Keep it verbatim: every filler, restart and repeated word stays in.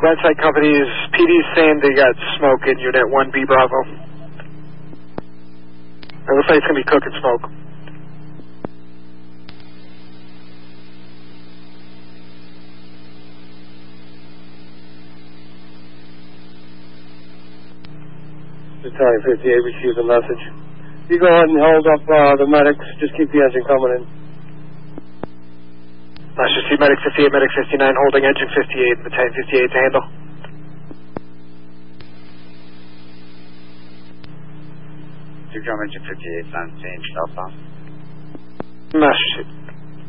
Glenside companies, P D's saying they got smoke in Unit one B Bravo. It looks like it's going to be cooking smoke. Battalion fifty-eight received a message. You go ahead and hold up uh, the medics. Just keep the engine coming in. Master C, Medic fifty-eight, Medic fifty-nine, holding engine fifty-eight, Battalion fifty-eight to handle. Two drum engine fifty-eight, sound change, southbound. Master C,